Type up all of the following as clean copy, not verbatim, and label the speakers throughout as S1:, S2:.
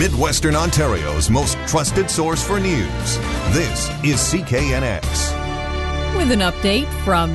S1: Midwestern Ontario's most trusted source for news. This is CKNX.
S2: With an update from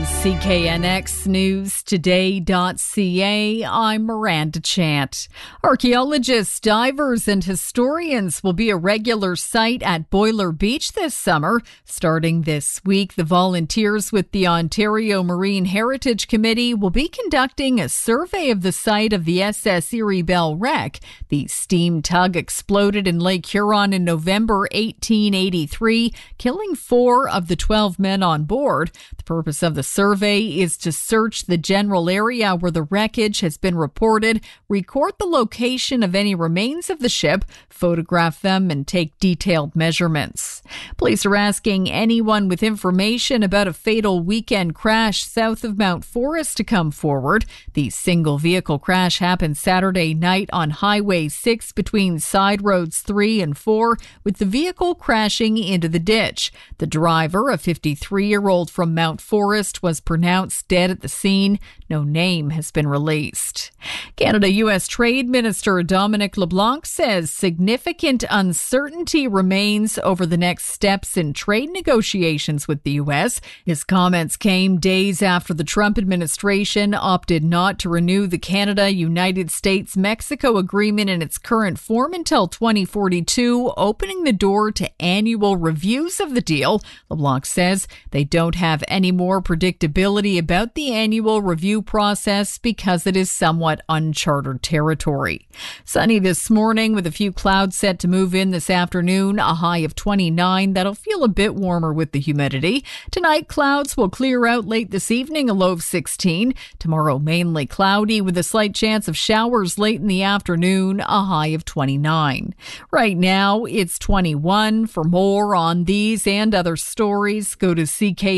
S2: CKNXNewsToday.ca, I'm Miranda Chant. Archaeologists, divers, and historians will be a regular sight at Boiler Beach this summer. Starting this week, the volunteers with the Ontario Marine Heritage Committee will be conducting a survey of the site of the SS Erie Bell wreck. The steam tug exploded in Lake Huron in November 1883, killing 4 of the 12 men on board. The purpose of the survey is to search the general area where the wreckage has been reported, record the location of any remains of the ship, photograph them, and take detailed measurements. Police are asking anyone with information about a fatal weekend crash south of Mount Forest to come forward. The single vehicle crash happened Saturday night on Highway 6 between side roads 3 and 4, with the vehicle crashing into the ditch. The driver, a 53-year-old from Mount Forest, was pronounced dead at the scene. No name has been released. Canada-U.S. Trade Minister Dominic LeBlanc says significant uncertainty remains over the next steps in trade negotiations with the U.S. His comments came days after the Trump administration opted not to renew the Canada-United States-Mexico agreement in its current form until 2042, opening the door to annual reviews of the deal. LeBlanc says they don't have any more predictability about the annual review process because it is somewhat uncharted territory. Sunny this morning with a few clouds set to move in this afternoon, a high of 29. That'll feel a bit warmer with the humidity. Tonight, clouds will clear out late this evening, a low of 16. Tomorrow, mainly cloudy with a slight chance of showers late in the afternoon, a high of 29. Right now, it's 21. For more on these and other stories, go to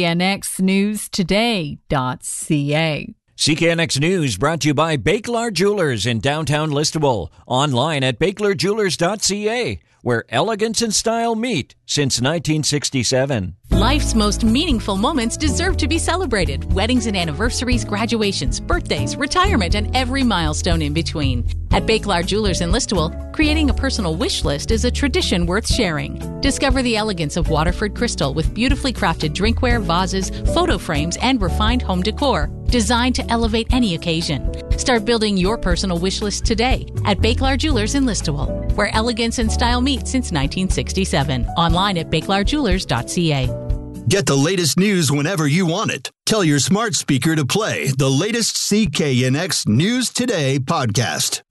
S2: CKNXNewsToday.ca.
S3: CKNX News brought to you by Bakelard Jewelers in downtown Listowel. Online at bakelardjewelers.ca, where elegance and style meet since 1967.
S4: Life's most meaningful moments deserve to be celebrated. Weddings and anniversaries, graduations, birthdays, retirement, and every milestone in between. At Bakelard Jewelers in Listowel, creating a personal wish list is a tradition worth sharing. Discover the elegance of Waterford crystal with beautifully crafted drinkware, vases, photo frames, and refined home decor, designed to elevate any occasion. Start building your personal wish list today at Bakelard Jewelers in Listowel, where elegance and style meet since 1967. Online at bakelardjewelers.ca.
S5: Get the latest news whenever you want it. Tell your smart speaker to play the latest CKNX News Today podcast.